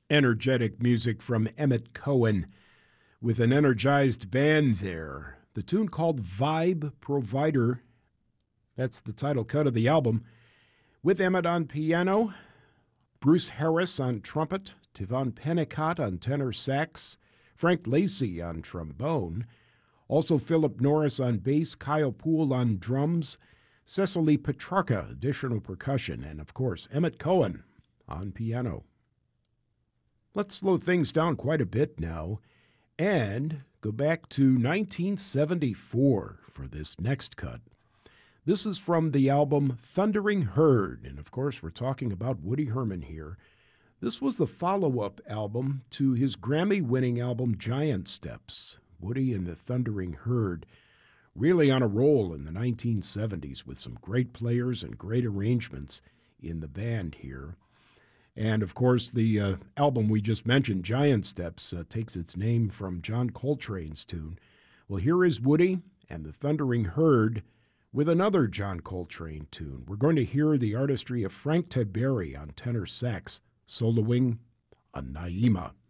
Energetic music from Emmett Cohen with an energized band there. The tune called Vibe Provider. That's the title cut of the album. With Emmett on piano, Bruce Harris on trumpet, Tivon Pennicott on tenor sax, Frank Lacey on trombone, also Philip Norris on bass, Kyle Poole on drums, Cecily Petrarca, additional percussion, and of course Emmett Cohen on piano. Let's slow things down quite a bit now and go back to 1974 for this next cut. This is from the album Thundering Herd, and of course we're talking about Woody Herman here. This was the follow-up album to his Grammy-winning album Giant Steps. Woody and the Thundering Herd really on a roll in the 1970s with some great players and great arrangements in the band here. And, of course, the album we just mentioned, Giant Steps, takes its name from John Coltrane's tune. Well, here is Woody and the Thundering Herd with another John Coltrane tune. We're going to hear the artistry of Frank Tiberi on tenor sax, soloing on Naima.